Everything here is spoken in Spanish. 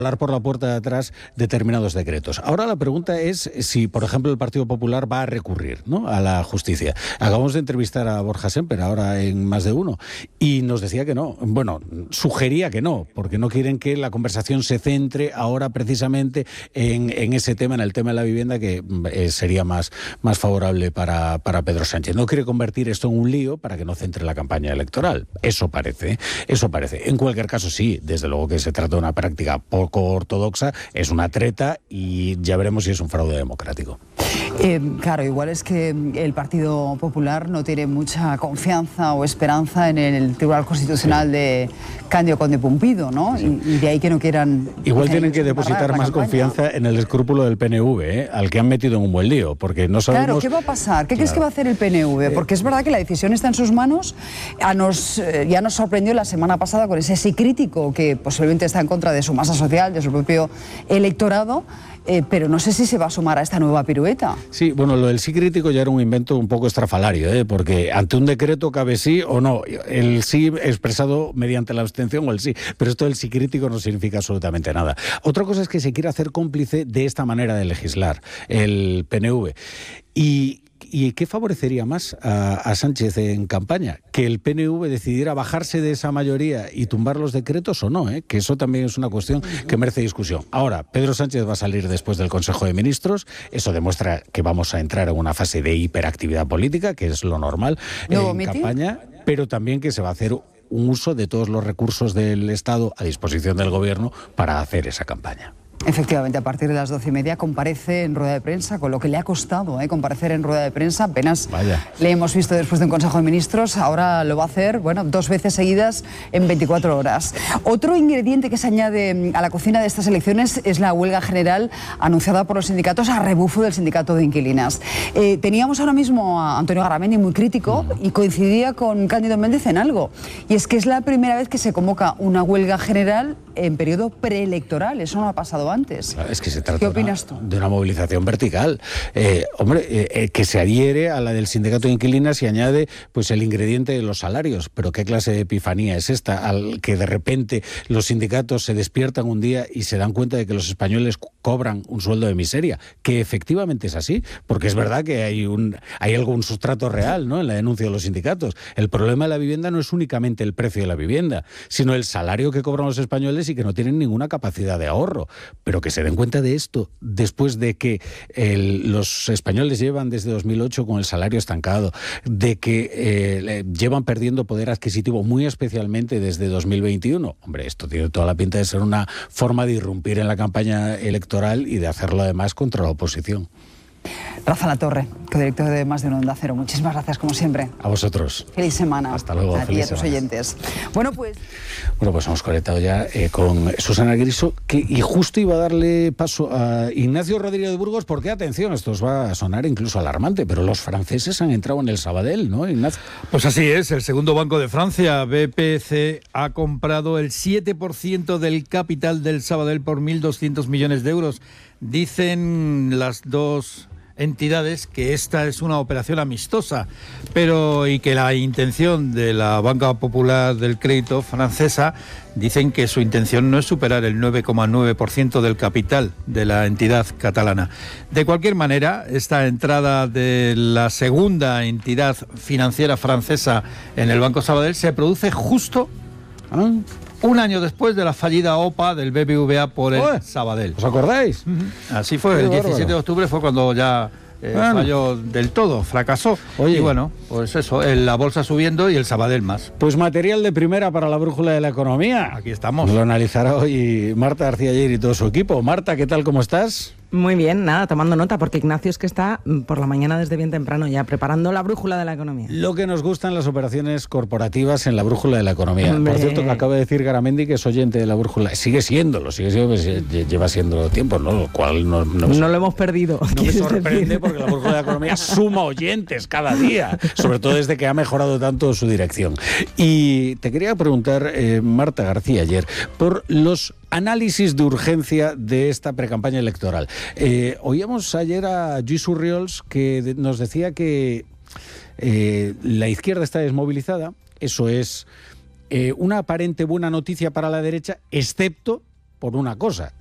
hablar por la puerta de atrás determinados decretos. Ahora la pregunta es si, por ejemplo, el Partido Popular va a recurrir, ¿no?, a la justicia. Acabamos de entrevistar a Borja Semper ahora en Más de Uno y nos decía que no. Bueno, sugería que no, porque no quieren que la conversación se centre ahora precisamente en ese tema, en el tema de la vivienda, que sería más favorable para Pedro Sánchez. No quiere convertir esto en un lío para que no centre la campaña electoral. Eso parece. En cualquier caso, sí, desde luego que se trata de una práctica poco ortodoxa, es una treta y ya veremos si es un fraude democrático. Claro, igual es que el Partido Popular no tiene mucha confianza o esperanza en el Tribunal Constitucional de Cándido Conde Pumpido, ¿no? Sí. Y de ahí que no quieran... Igual tienen que depositar más confianza en el escrúpulo del PNV, al que han metido en un buen lío, porque no sabemos... Claro, ¿qué va a pasar? ¿Qué crees que va a hacer el PNV? Porque es verdad que la decisión está en sus manos. Ya nos sorprendió la semana pasada con ese sí crítico que posiblemente está en contra de su masa social, de su propio electorado. Pero no sé si se va a sumar a esta nueva pirueta. Sí, bueno, lo del sí crítico ya era un invento un poco estrafalario, porque ante un decreto cabe sí o no, el sí expresado mediante la abstención o el sí, pero esto del sí crítico no significa absolutamente nada. Otra cosa es que se quiere hacer cómplice de esta manera de legislar, el PNV. ¿Y qué favorecería más a Sánchez en campaña? ¿Que el PNV decidiera bajarse de esa mayoría y tumbar los decretos o no? Que eso también es una cuestión que merece discusión. Ahora, Pedro Sánchez va a salir después del Consejo de Ministros. Eso demuestra que vamos a entrar en una fase de hiperactividad política, que es lo normal en campaña, pero también que se va a hacer un uso de todos los recursos del Estado a disposición del Gobierno para hacer esa campaña. Efectivamente, a partir de las 12:30 comparece en rueda de prensa, con lo que le ha costado comparecer en rueda de prensa. Apenas le hemos visto después de un Consejo de Ministros, ahora lo va a hacer, 2 veces seguidas en 24 horas. Otro ingrediente que se añade a la cocina de estas elecciones es la huelga general anunciada por los sindicatos a rebufo del sindicato de inquilinas. Teníamos ahora mismo a Antonio Garamendi muy crítico y coincidía con Cándido Méndez en algo, y es que es la primera vez que se convoca una huelga general en periodo preelectoral. Eso no ha pasado antes. Es que se trata ¿Qué opinas tú? De una movilización vertical. Que se adhiere a la del sindicato de inquilinas y añade pues el ingrediente de los salarios. Pero ¿qué clase de epifanía es esta? Al que de repente los sindicatos se despiertan un día y se dan cuenta de que los españoles cobran un sueldo de miseria. Que efectivamente es así, porque es verdad que hay algún sustrato real, ¿no?, en la denuncia de los sindicatos. El problema de la vivienda no es únicamente el precio de la vivienda, sino el salario que cobran los españoles y que no tienen ninguna capacidad de ahorro. Pero que se den cuenta de esto después de que los españoles llevan desde 2008 con el salario estancado, de que llevan perdiendo poder adquisitivo muy especialmente desde 2021. Hombre, esto tiene toda la pinta de ser una forma de irrumpir en la campaña electoral y de hacerlo además contra la oposición. Rafa Latorre, codirector de Más de Uno Onda Cero. Muchísimas gracias, como siempre. A vosotros. Feliz semana. Hasta luego. A ti y a tus oyentes. Bueno, pues hemos conectado ya con Susana Griso, y justo iba a darle paso a Ignacio Rodríguez de Burgos, porque, atención, esto os va a sonar incluso alarmante, pero los franceses han entrado en el Sabadell, ¿no, Ignacio? Pues así es, el segundo banco de Francia, BPC, ha comprado el 7% del capital del Sabadell por 1.200 millones de euros. Dicen las dos entidades que esta es una operación amistosa, y que la intención de la Banca Popular del Crédito francesa, dicen que su intención no es superar el 9,9% del capital de la entidad catalana. De cualquier manera, esta entrada de la segunda entidad financiera francesa en el Banco Sabadell se produce justo un año después de la fallida OPA del BBVA por el Sabadell. ¿Os acordáis? Así fue, el 17 de octubre fue cuando ya falló del todo, fracasó. Oye. Y bueno, pues eso, la bolsa subiendo y el Sabadell más. Pues material de primera para la brújula de la economía. Aquí estamos. Lo analizará hoy Marta García Ayer y todo su equipo. Marta, ¿qué tal? ¿Cómo estás? Muy bien, nada, tomando nota, porque Ignacio es que está por la mañana desde bien temprano ya preparando la brújula de la economía. Lo que nos gustan las operaciones corporativas en la brújula de la economía. Hombre. Por cierto, que acaba de decir Garamendi que es oyente de la brújula. Sigue siendo, pues, lleva siendo tiempo, ¿no? Lo cual no lo hemos perdido. No me sorprende, porque la brújula de la economía suma oyentes cada día, sobre todo desde que ha mejorado tanto su dirección. Y te quería preguntar, Marta García Ayer, por los análisis de urgencia de esta precampaña electoral. Oíamos ayer a Lluís Urriols, que nos decía que la izquierda está desmovilizada. Eso es una aparente buena noticia para la derecha, excepto por una cosa.